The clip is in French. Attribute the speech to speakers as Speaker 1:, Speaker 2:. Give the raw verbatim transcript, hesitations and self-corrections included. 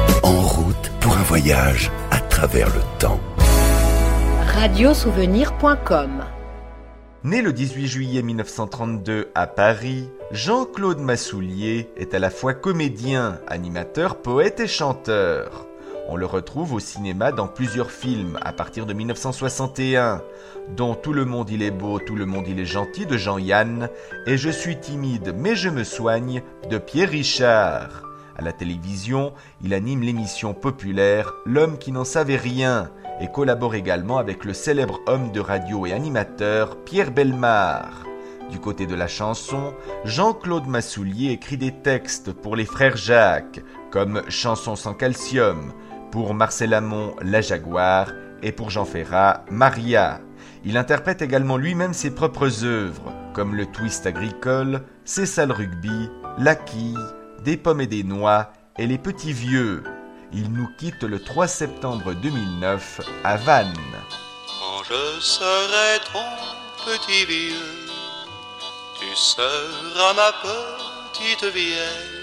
Speaker 1: En route pour un voyage à travers le temps.
Speaker 2: radiosouvenir point com.
Speaker 3: Né le dix-huit juillet mille neuf cent trente-deux à Paris, Jean-Claude Massoulier est à la fois comédien, animateur, poète et chanteur. On le retrouve au cinéma dans plusieurs films à partir de mille neuf cent soixante et un, dont Tout le monde il est beau, tout le monde il est gentil de Jean-Yann et Je suis timide mais je me soigne de Pierre Richard. À la télévision, il anime l'émission populaire L'homme qui n'en savait rien et collabore également avec le célèbre homme de radio et animateur Pierre Bellemare. Du côté de la chanson, Jean-Claude Massoulier écrit des textes pour les frères Jacques, comme Chanson sans calcium, pour Marcel Amont, La Jaguar, et pour Jean Ferrat, Maria. Il interprète également lui-même ses propres œuvres, comme le twist agricole, C'est ça le rugby, La quille, Des pommes et des noix et Les petits vieux. Il nous quitte le trois septembre deux mille neuf à Vannes.
Speaker 4: Quand je serai ton petit vieux, tu seras ma petite vieille.